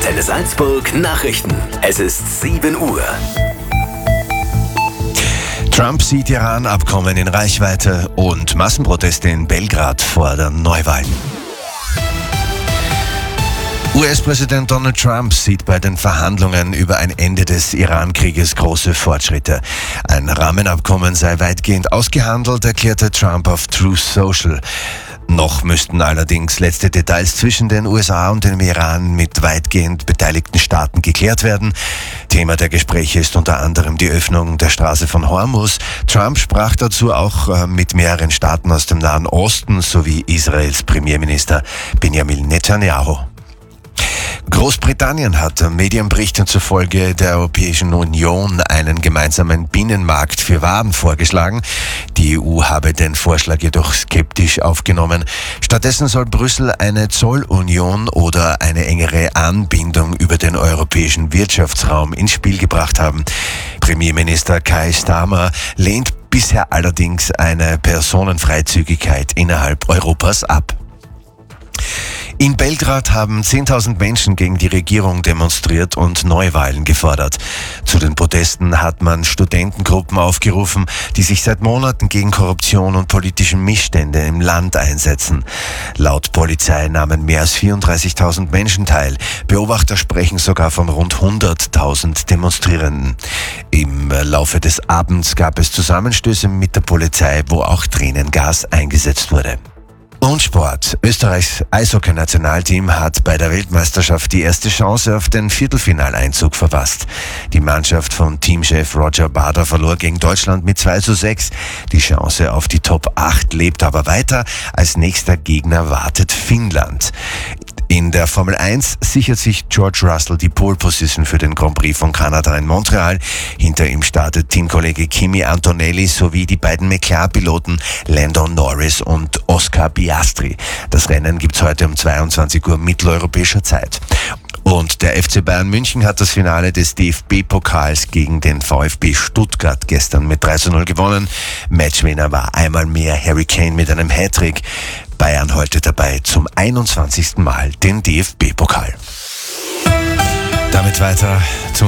Antenne Salzburg Nachrichten. Es ist 7 Uhr. Trump sieht Iran-Abkommen in Reichweite und Massenproteste in Belgrad fordern Neuwahlen. US-Präsident Donald Trump sieht bei den Verhandlungen über ein Ende des Iran-Krieges große Fortschritte. Ein Rahmenabkommen sei weitgehend ausgehandelt, erklärte Trump auf Truth Social. Noch müssten allerdings letzte Details zwischen den USA und dem Iran mit weitgehend beteiligten Staaten geklärt werden. Thema der Gespräche ist unter anderem die Öffnung der Straße von Hormuz. Trump sprach dazu auch mit mehreren Staaten aus dem Nahen Osten sowie Israels Premierminister Benjamin Netanyahu. Großbritannien hat Medienberichten zufolge der Europäischen Union einen gemeinsamen Binnenmarkt für Waren vorgeschlagen. Die EU habe den Vorschlag jedoch skeptisch aufgenommen. Stattdessen soll Brüssel eine Zollunion oder eine engere Anbindung über den europäischen Wirtschaftsraum ins Spiel gebracht haben. Premierminister Keir Starmer lehnt bisher allerdings eine Personenfreizügigkeit innerhalb Europas ab. In Belgrad haben 10.000 Menschen gegen die Regierung demonstriert und Neuwahlen gefordert. Zu den Protesten hat man Studentengruppen aufgerufen, die sich seit Monaten gegen Korruption und politische Missstände im Land einsetzen. Laut Polizei nahmen mehr als 34.000 Menschen teil. Beobachter sprechen sogar von rund 100.000 Demonstrierenden. Im Laufe des Abends gab es Zusammenstöße mit der Polizei, wo auch Tränengas eingesetzt wurde. Und Sport. Österreichs Eishockey-Nationalteam hat bei der Weltmeisterschaft die erste Chance auf den Viertelfinaleinzug verpasst. Die Mannschaft von Teamchef Roger Bader verlor gegen Deutschland mit 2:6. Die Chance auf die Top 8 lebt aber weiter. Als nächster Gegner wartet Finnland. In der Formel 1 sichert sich George Russell die Pole Position für den Grand Prix von Kanada in Montreal. Hinter ihm startet Teamkollege Kimi Antonelli sowie die beiden McLaren-Piloten Lando Norris und Oscar Piastri. Das Rennen gibt's heute um 22 Uhr mitteleuropäischer Zeit. Und der FC Bayern München hat das Finale des DFB-Pokals gegen den VfB Stuttgart gestern mit 3:0 gewonnen. Matchwinner war einmal mehr Harry Kane mit einem Hattrick. Bayern heute dabei zum 21. Mal den DFB-Pokal. Damit weiter zum